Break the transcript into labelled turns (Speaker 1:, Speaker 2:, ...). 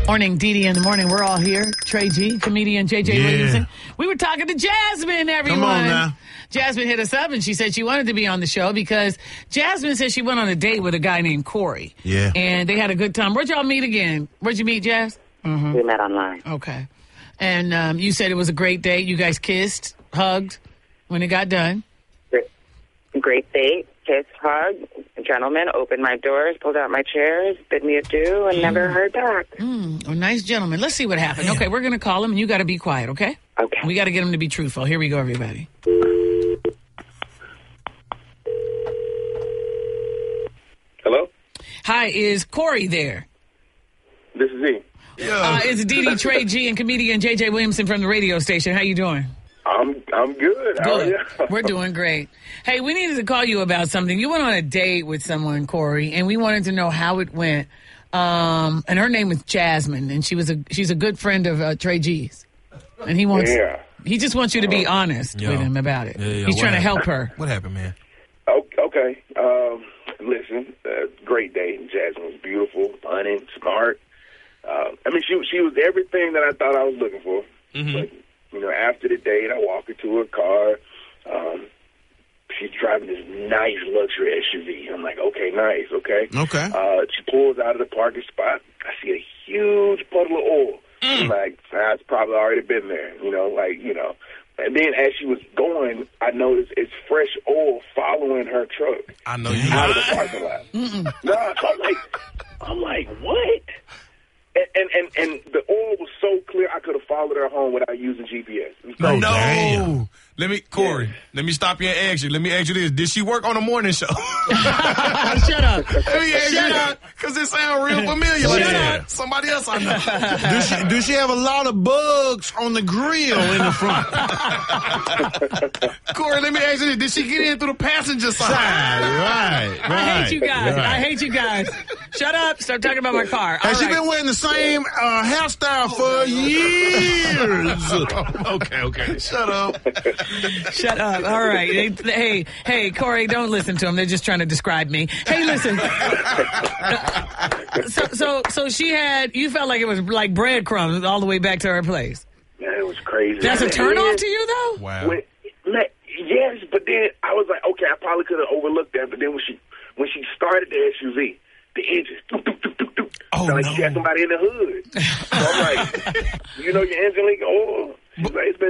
Speaker 1: Morning, Dee in the morning. We're all here. Trey G, comedian JJ Williamson. We were talking to Jasmine, everyone.
Speaker 2: Come on now.
Speaker 1: Jasmine hit us up and she said she wanted to be on the show because Jasmine said she went on a date with a guy named Corey.
Speaker 2: Yeah.
Speaker 1: And they had a good time. Where'd y'all meet again? Where'd you meet, Jazz?
Speaker 3: Mm-hmm. We met online.
Speaker 1: Okay. And you said it was a great date. You guys kissed, hugged when it got done.
Speaker 3: Great date. Kiss, hug. A gentleman opened my doors, pulled out my chairs, bid me adieu, and never heard back.
Speaker 1: A nice gentleman. Let's see what happened. Okay, we're going to call him, and you got to be quiet, okay?
Speaker 3: Okay.
Speaker 1: We got to get him to be truthful. Here we go, everybody.
Speaker 4: Hello?
Speaker 1: Hi, is Corey there?
Speaker 4: This is he.
Speaker 1: It's Dee Trey G, and comedian JJ Williamson from the radio station. How you doing?
Speaker 4: I'm good. How are you?
Speaker 1: We're doing great. Hey, we needed to call you about something. You went on a date with someone, Corey, and we wanted to know how it went. And her name was Jasmine, and she's a good friend of Trey G's. And he just wants you to be honest with him about it. He's trying to help her.
Speaker 2: What happened, man?
Speaker 4: Okay. Listen, great day. Jasmine was beautiful, funny, smart. She was everything that I thought I was looking for.
Speaker 2: Mm-hmm.
Speaker 4: But, after the date, I walk her to her car. She's driving this nice luxury SUV. I'm like, okay, nice, okay.
Speaker 2: Okay.
Speaker 4: She pulls out of the parking spot. I see a huge puddle of oil. I'm like, it's probably already been there, And then as she was going, I noticed it's fresh oil following her truck.
Speaker 2: I know you
Speaker 4: out of the parking lot. No, I'm like, what? And the oil was so clear I could have followed her home without using GPS.
Speaker 2: No.
Speaker 4: Damn.
Speaker 2: Corey, let me stop you and ask you. Let me ask you this. Did she work on the morning show?
Speaker 1: Shut up.
Speaker 2: Let me ask you, because it sounds real familiar.
Speaker 1: Shut up.
Speaker 2: Somebody else I know.
Speaker 5: Do she have a lot of bugs on the grill in the front?
Speaker 2: Corey, let me ask you this. Did she get in through the passenger side?
Speaker 5: Right.
Speaker 1: I hate you guys.
Speaker 5: Right.
Speaker 1: I hate you guys. Shut up. Stop talking about my car.
Speaker 5: Has she been wearing the same hairstyle for years?
Speaker 2: Okay. Shut up.
Speaker 1: Shut up. All right. Hey, Corey, don't listen to them. They're just trying to describe me. Hey, listen. So you felt like it was like breadcrumbs all the way back to her place.
Speaker 4: Yeah, it was crazy.
Speaker 1: That's a turn-off to you, though?
Speaker 2: Wow.
Speaker 4: Yes, but then I was like, okay, I probably could have overlooked that. But then when she started the SUV, the engine, doop, doop, doop, doop, doop.
Speaker 2: Oh,
Speaker 4: like she had somebody in the hood. So I'm like, your engine leak? Oh, she's like, it's been